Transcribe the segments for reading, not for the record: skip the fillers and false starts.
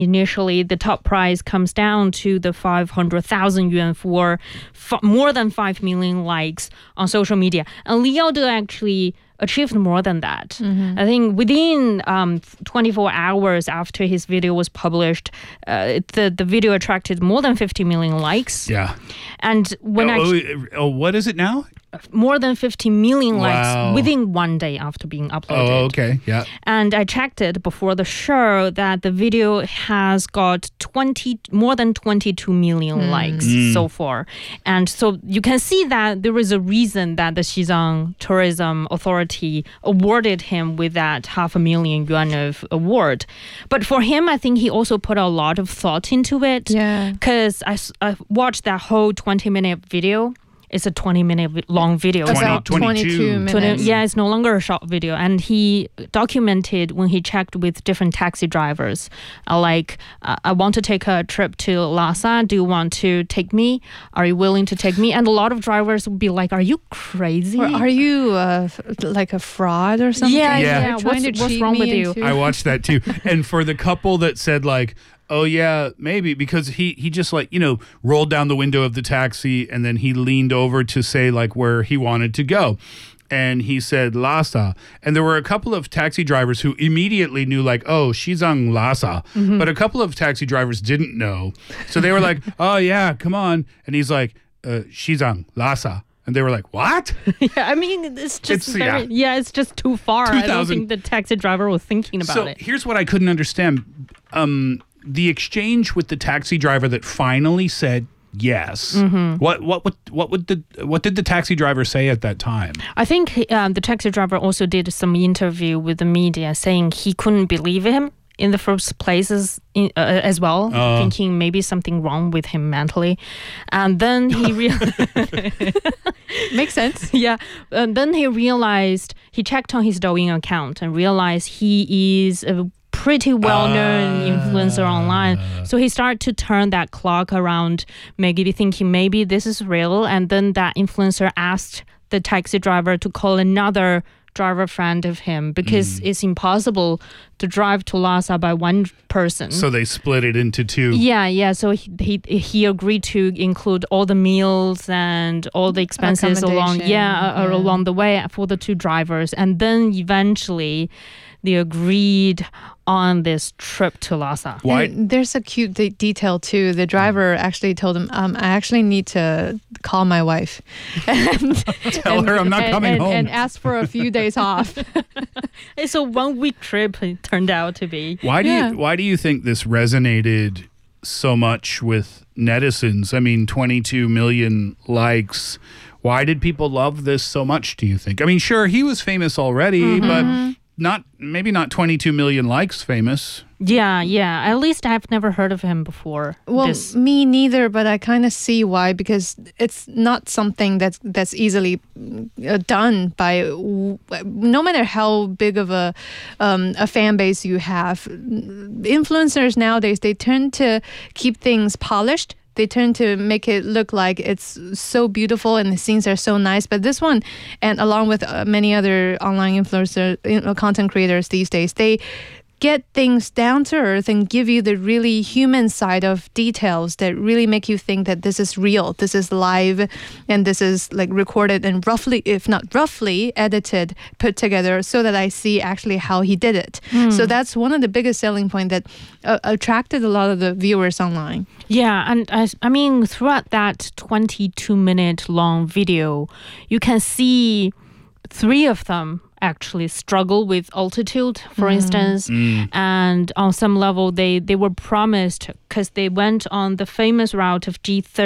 Initially, the top price comes down to the 500,000 yuan for more than 5 million likes on social media. And Li Yaode actually achieved more than that. I think within 24 hours after his video was published, the video attracted more than 50 million likes. Yeah. And when what is it now? More than 50 million likes Wow. within one day after being uploaded. Oh, okay. Yeah. And I checked it before the show that the video has got more than 22 million likes so far. And so you can see that there is a reason that the Xizang Tourism Authority awarded him with that 500,000 yuan of award. But for him, I think he also put a lot of thought into it. Yeah. Because I watched that whole 20-minute video. It's a 20-minute long video. About 22 minutes. Yeah, it's no longer a short video. And he documented when he checked with different taxi drivers, I want to take a trip to Lhasa. Do you want to take me? Are you willing to take me? And a lot of drivers would be like, are you crazy? Or are you like a fraud or something? Yeah. Trying to What's cheat wrong me with you? into- I watched that too. And for the couple that said like, oh yeah, maybe, because he just rolled down the window of the taxi and then he leaned over to say like where he wanted to go. And he said Lhasa. And there were a couple of taxi drivers who immediately knew like, oh, Xizang Lhasa. But a couple of taxi drivers didn't know. So they were like, oh yeah, come on. And he's like, Xizang Lhasa. And they were like, what? Yeah, I mean, it's just it's just too far. I don't think the taxi driver was thinking about it. So here's what I couldn't understand. The exchange with the taxi driver that finally said yes. What did the taxi driver say at that time? I think the taxi driver also did some interview with the media saying he couldn't believe him in the first place as well, thinking maybe something wrong with him mentally. And then he Makes sense. Yeah. And then he realized, he checked on his Douyin account and realized he is a pretty well-known influencer online. So he started to turn that clock around, maybe thinking maybe this is real. And then that influencer asked the taxi driver to call another driver friend of him because it's impossible to drive to Lhasa by one person. So they split it into two. Yeah. So he agreed to include all the meals and all the expenses along the way for the two drivers. And then eventually they agreed on this trip to Lhasa. Why? And there's a cute detail too. The driver actually told him, I actually need to call my wife. Tell her I'm not coming home. And ask for a few days off. It's a 1-week trip, it turned out to be. Why do you think this resonated so much with netizens? I mean, 22 million likes. Why did people love this so much, do you think? I mean, sure, he was famous already, but maybe not 22 million likes famous. Yeah. At least I've never heard of him before. Well, me neither, but I kind of see why, because it's not something that's easily done by, no matter how big of a fan base you have. Influencers nowadays, they tend to keep things polished. They tend to make it look like it's so beautiful and the scenes are so nice. But this one, and along with many other online influencer content creators these days, they get things down to earth and give you the really human side of details that really make you think that this is real, this is live, and this is like recorded and roughly, if not roughly, edited, put together so that I see actually how he did it. So that's one of the biggest selling point that attracted a lot of the viewers online. Yeah, and I mean, throughout that 22-minute long video, you can see 3 of them actually struggle with altitude, for instance. And on some level, they were promised, because they went on the famous route of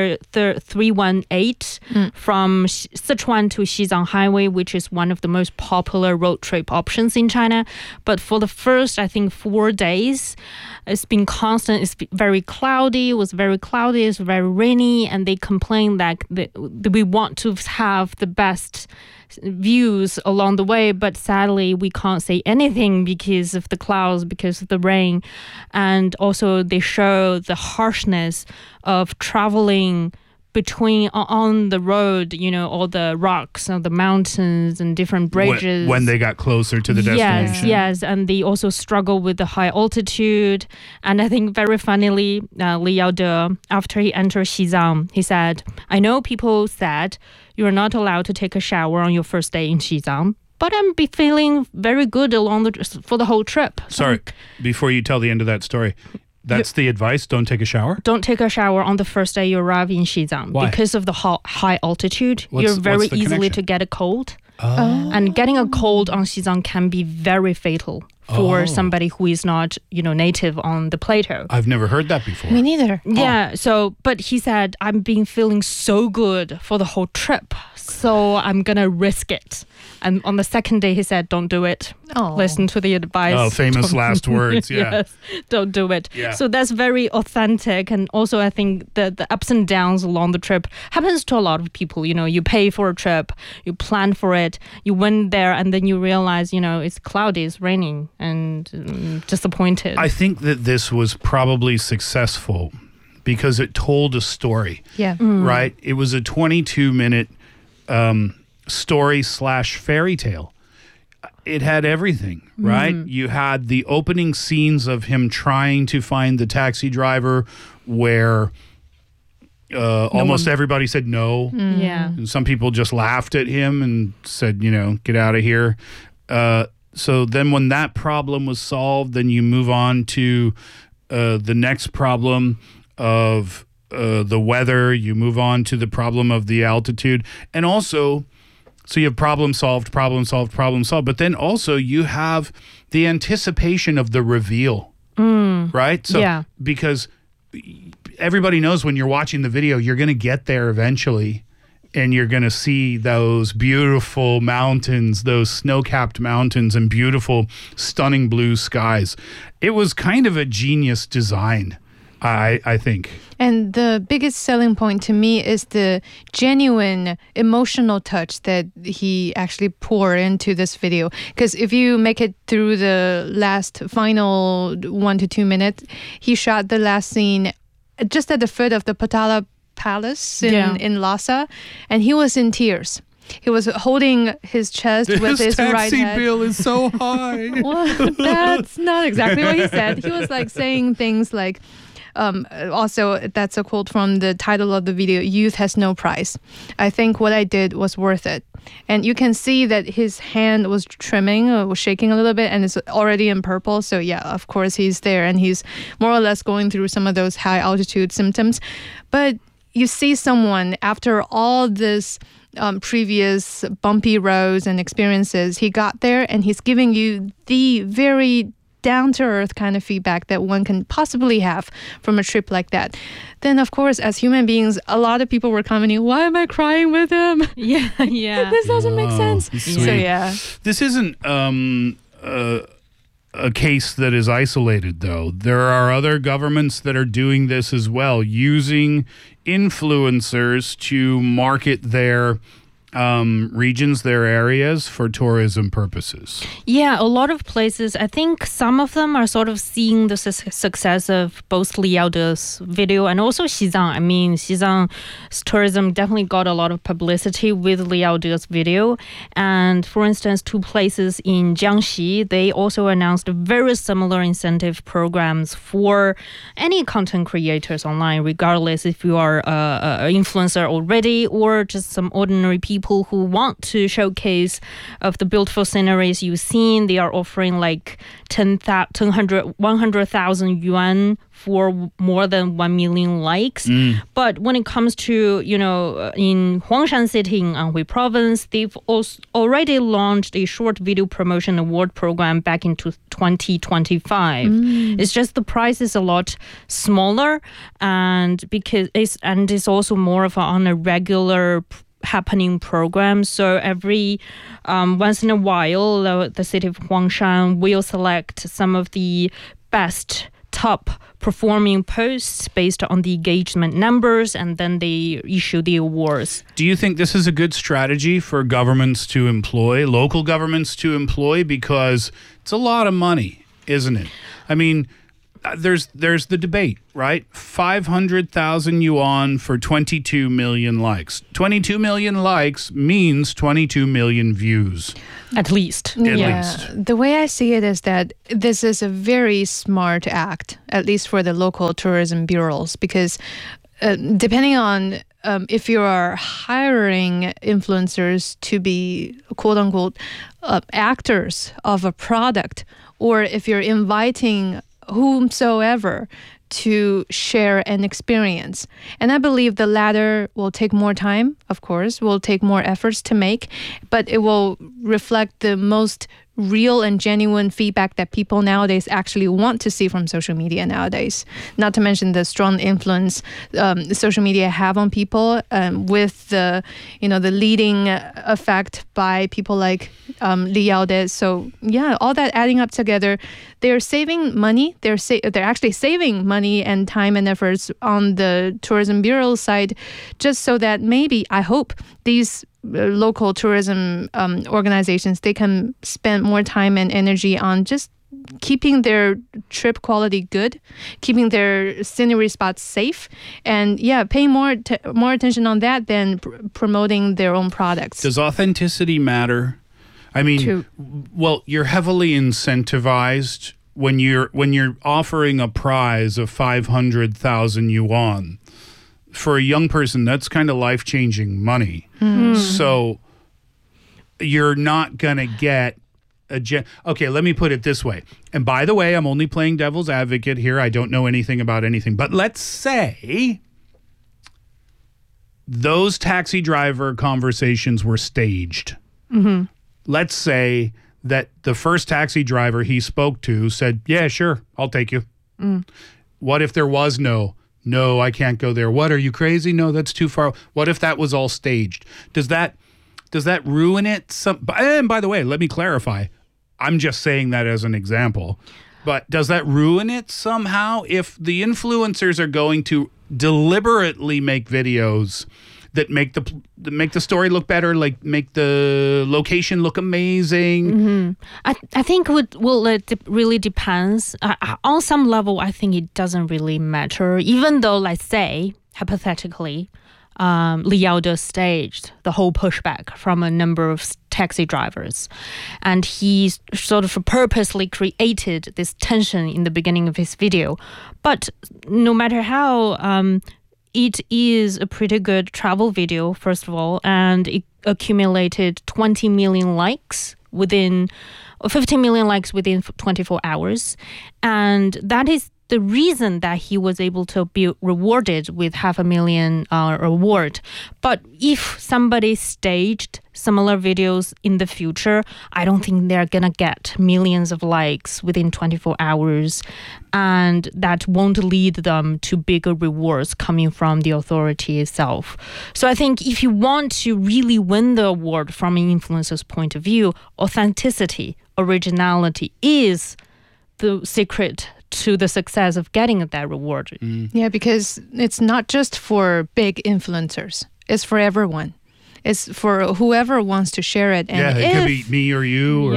G318 from Sichuan to Xizang Highway, which is one of the most popular road trip options in China. But for the first, I think, 4 days, it's been constant. It's very cloudy. It was very cloudy. It's very rainy. And they complained that we want to have the best views along the way, but sadly we can't say anything because of the clouds, because of the rain. And also they show the harshness of traveling between on the road, all the rocks and the mountains and different bridges. When they got closer to the destination. Yes, and they also struggle with the high altitude. And I think very funnily, Li Yaode, after he entered Xizang, he said, "I know people said you are not allowed to take a shower on your first day in Xizang, but I'm feeling very good for the whole trip." Sorry, before you tell the end of that story, that's the advice? Don't take a shower? Don't take a shower on the first day you arrive in Xizang. Why? Because of the high altitude. You're What's very the easily connection? to get a cold. And getting a cold on Xizang can be very fatal for somebody who is not, native on the plateau. I've never heard that before. Me neither. Yeah, but he said, "I've been feeling so good for the whole trip, so I'm going to risk it." And on the second day, he said, "Don't do it. Oh. Listen to the advice." Oh, famous Don't- last words, yeah. Yes, don't do it. Yeah. So that's very authentic. And also, I think the ups and downs along the trip happens to a lot of people. You pay for a trip, you plan for it, you went there, and then you realize, it's cloudy, it's raining, and disappointed. I think that this was probably successful because it told a story, Yeah. right? It was a 22-minute story / fairy tale. It had everything, right? You had the opening scenes of him trying to find the taxi driver where almost everybody said no. Yeah. And some people just laughed at him and said, get out of here. So then when that problem was solved, then you move on to the next problem of the weather. You move on to the problem of the altitude. And also, so you have problem solved. But then also you have the anticipation of the reveal, right? So, Yeah. because everybody knows when you're watching the video, you're going to get there eventually. And you're going to see those beautiful mountains, those snow-capped mountains and beautiful, stunning blue skies. It was kind of a genius design, I think. And the biggest selling point to me is the genuine emotional touch that he actually poured into this video. Because if you make it through the final 1 to 2 minutes, he shot the last scene just at the foot of the Potala Palace in Lhasa, and he was in tears. He was holding his chest with his right taxi hand. bill is so high. Well, that's not exactly what he said. He was like saying things like, also, that's a quote from the title of the video, "Youth has no price. I think what I did was worth it." And you can see that his hand was was shaking a little bit, and it's already in purple. So yeah, of course he's there, and he's more or less going through some of those high altitude symptoms. But you see someone after all this previous bumpy roads and experiences, he got there and he's giving you the very down-to-earth kind of feedback that one can possibly have from a trip like that. Then, of course, as human beings, a lot of people were commenting, "Why am I crying with him? Yeah. This doesn't make sense." sweet. So yeah. This isn't a case that is isolated, though. There are other governments that are doing this as well, using influencers to market their regions, their areas for tourism purposes. Yeah, a lot of places. I think some of them are sort of seeing the success of both Li Yaode's video and also Xizang. I mean, Xizang's tourism definitely got a lot of publicity with Li Yaode's video. And for instance, 2 places in Jiangxi, they also announced very similar incentive programs for any content creators online, regardless if you are an influencer already or just some ordinary people who want to showcase of the beautiful sceneries you've seen. They are offering like 100,000 yuan for more than 1 million likes. But when it comes to, in Huangshan City in Anhui Province, they've also already launched a short video promotion award program back in 2025. It's just the price is a lot smaller, and it's also more of on a regular happening program. So every once in a while, the city of Huangshan will select some of the best top performing posts based on the engagement numbers, and then they issue the awards. Do you think this is a good strategy for governments to employ, local governments to employ? Because it's a lot of money, isn't it? I mean, there's the debate, right? 500,000 yuan for 22 million likes. 22 million likes means 22 million views. At least. At least. The way I see it is that this is a very smart act, at least for the local tourism bureaus, because depending on if you are hiring influencers to be quote unquote actors of a product, or if you're inviting whomsoever to share an experience. And I believe the latter will take more time, of course, will take more efforts to make, but it will reflect the most real and genuine feedback that people nowadays actually want to see from social media nowadays. Not to mention the strong influence social media have on people with the leading effect by people like Li Yaode. So yeah, all that adding up together, they're saving money. They're actually saving money and time and efforts on the tourism bureau side, just so that maybe, I hope, these local tourism organizations, they can spend more time and energy on just keeping their trip quality good, keeping their scenery spots safe, and paying more attention on that than promoting their own products. Does authenticity matter? I mean, well, you're heavily incentivized when you're offering a prize of 500,000 yuan. For a young person, that's kind of life-changing money. So you're not going to get okay, let me put it this way. And by the way, I'm only playing devil's advocate here. I don't know anything about anything. But let's say those taxi driver conversations were staged. Let's say that the first taxi driver he spoke to said, yeah, sure, I'll take you. What if there was no, I can't go there. What, are you crazy? No, that's too far. What if that was all staged? Does that ruin it? And by the way, let me clarify. I'm just saying that as an example. But does that ruin it somehow if the influencers are going to deliberately make videos that make the story look better, like make the location look amazing? I think it really depends. On some level, I think it doesn't really matter. Even though, let's say, hypothetically, Li Yaode staged the whole pushback from a number of taxi drivers. And he sort of purposely created this tension in the beginning of his video. But no matter how... it is a pretty good travel video, first of all, and it accumulated 20 million likes within 15 million likes within 24 hours. And that is the reason that he was able to be rewarded with $500,000 award. But if somebody staged similar videos in the future, I don't think they're gonna get millions of likes within 24 hours, and that won't lead them to bigger rewards coming from the authority itself. So I think if you want to really win the award from an influencer's point of view, authenticity, originality is the secret to the success of getting that reward. Yeah, because it's not just for big influencers. It's for everyone. It's for whoever wants to share it. And it could be me or you.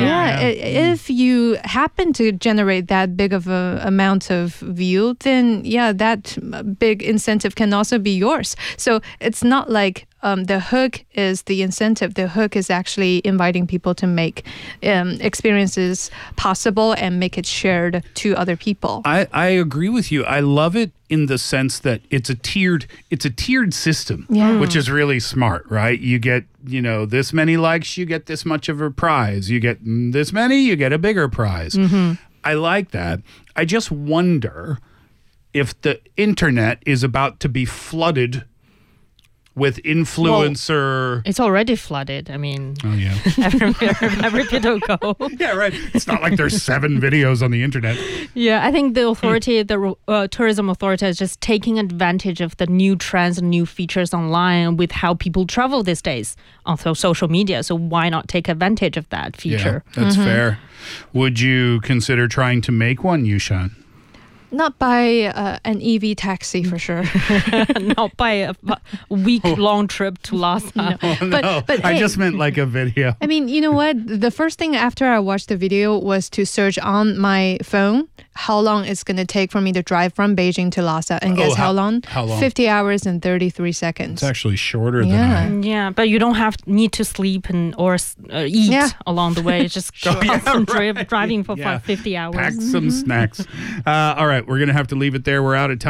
If you happen to generate that big of a amount of view, then that big incentive can also be yours. So it's not like the hook is the incentive. The hook is actually inviting people to make experiences possible and make it shared to other people. I agree with you. I love it in the sense that it's a tiered system, which is really smart, right? You get, this many likes, you get this much of a prize. You get this many, you get a bigger prize. I like that. I just wonder if the internet is about to be flooded with influencer... Well, it's already flooded. I mean... Oh, yeah. every video go. Yeah, right. It's not like there's 7 videos on the internet. Yeah, I think the authority, the tourism authority is just taking advantage of the new trends and new features online with how people travel these days on social media. So why not take advantage of that feature? Yeah, that's fair. Would you consider trying to make one, Yushan? Not by an EV taxi, for sure. Not by a week-long trip to Lhasa. But I just meant like a video. I mean, you know what? The first thing after I watched the video was to search on my phone how long it's going to take for me to drive from Beijing to Lhasa. And guess how long? How long? 50 hours and 33 seconds. It's actually shorter Yeah. than Yeah, but you don't need to sleep or eat Yeah. along the way. It's just constant driving for Yeah. 50 hours. Pack some snacks. All right, we're going to have to leave it there. We're out of time.